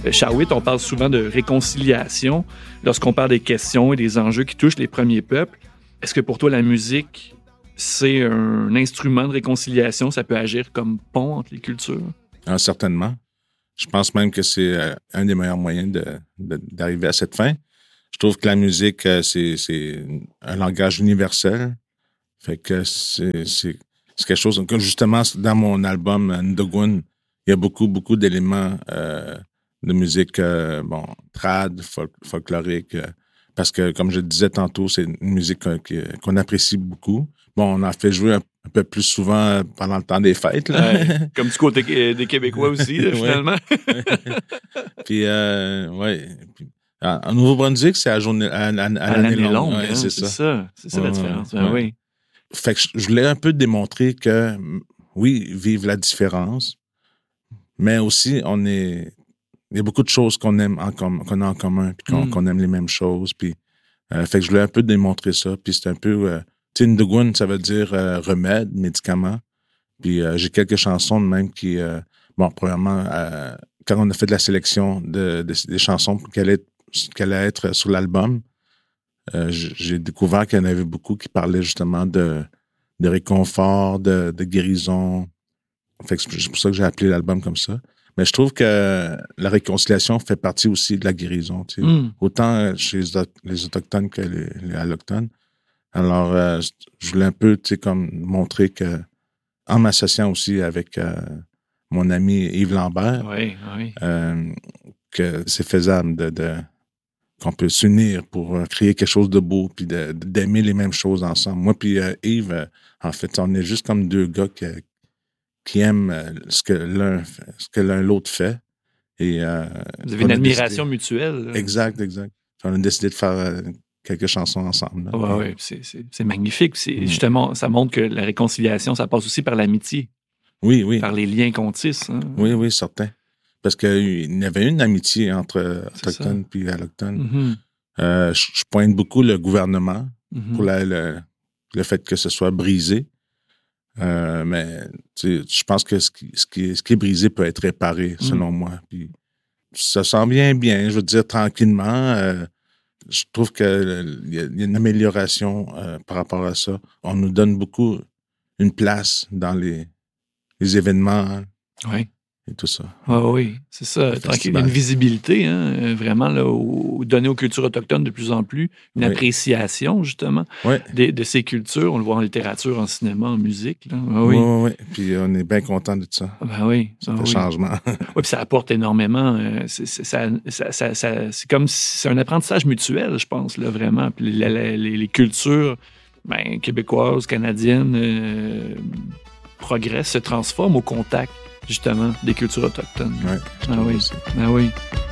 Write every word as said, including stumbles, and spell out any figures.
Shawit, on parle souvent de réconciliation lorsqu'on parle des questions et des enjeux qui touchent les premiers peuples. Est-ce que pour toi, la musique, c'est un instrument de réconciliation? Ça peut agir comme pont entre les cultures? Ah, certainement. Je pense même que c'est euh, un des meilleurs moyens de, de, d'arriver à cette fin. Je trouve que la musique, euh, c'est, c'est un langage universel. Fait que c'est, c'est, c'est quelque chose... Que justement, dans mon album Ndogun, il y a beaucoup, beaucoup d'éléments euh, de musique, euh, bon, trad, folk, folklorique. Euh, parce que, comme je le disais tantôt, c'est une musique euh, qu'on apprécie beaucoup. Bon, on en fait jouer un, un peu plus souvent pendant le temps des fêtes. Là. Ouais, comme du côté des Québécois aussi, là, finalement. Puis, euh, ouais. Puis, en Nouveau-Brunswick, c'est à, journée, à, à, à, à l'année, l'année longue. longue ouais, hein, c'est, c'est ça. ça. C'est ça ouais, la différence. Ouais. Ben, oui. Fait que je voulais un peu démontrer que, oui, vive la différence, mais aussi, on est... Il y a beaucoup de choses qu'on aime en com- qu'on a en commun, puis qu'on, mm. qu'on aime les mêmes choses. Puis, euh, fait que je voulais un peu démontrer ça. Puis c'est un peu... Euh, tu sais, Ndogun, ça veut dire euh, remède, médicament. Puis euh, j'ai quelques chansons de même qui... Euh, bon, premièrement, euh, quand on a fait de la sélection de, de, des chansons qui allaient, qui allaient être sur l'album, euh, j'ai découvert qu'il y en avait beaucoup qui parlaient justement de, de réconfort, de, de guérison. Fait que c'est pour ça que j'ai appelé l'album comme ça. Mais je trouve que la réconciliation fait partie aussi de la guérison, tu sais. Mm. Autant chez les Autochtones que les, les Allochtones. Alors, euh, je voulais un peu, tu sais, comme montrer que, en m'associant aussi avec euh, mon ami Yves Lambert, oui, oui. Euh, que c'est faisable de, de qu'on peut s'unir pour créer quelque chose de beau puis de, d'aimer les mêmes choses ensemble. Moi puis euh, Yves, euh, en fait, on est juste comme deux gars qui qui aiment ce que l'un ce que l'un l'autre fait. Et, euh, vous avez une admiration décidé... mutuelle. Là. Exact, exact. On a décidé de faire euh, quelques chansons ensemble. Oui, ouais, ouais, c'est, c'est, c'est magnifique. C'est, mmh. Justement, ça montre que la réconciliation, ça passe aussi par l'amitié. Oui, oui. Par les liens qu'on tisse. Hein. Oui, oui, certain. Parce qu'il y avait une amitié entre Autochtones et Allochtones. Mm-hmm. Euh, je, je pointe beaucoup le gouvernement mm-hmm. pour la, le, le fait que ce soit brisé. Euh, mais je pense que ce qui, ce, qui, ce qui est brisé peut être réparé, selon mm. moi. Puis, ça s'en vient bien, je veux dire, tranquillement. Euh, je trouve qu'il y, y a une amélioration euh, par rapport à ça. On nous donne beaucoup une place dans les, les événements. Oui. Et tout ça. Ah oui, c'est ça. Tranquille, une visibilité, hein, vraiment, là, au, donner aux cultures autochtones de plus en plus, une oui. appréciation, justement, oui. de, de ces cultures. On le voit en littérature, en cinéma, en musique. Là. Ah, oui, oui, oui. Puis on est bien content de ça. Ben oui. Ça ah, fait oui. changement. Oui, puis ça apporte énormément. Euh, c'est, c'est, ça, ça, ça, ça, c'est comme si c'est un apprentissage mutuel, je pense, là, vraiment. Puis la, la, les, les cultures ben, québécoises, canadiennes euh, progressent, se transforment au contact justement, des cultures autochtones. Ouais, ah oui. Ah oui.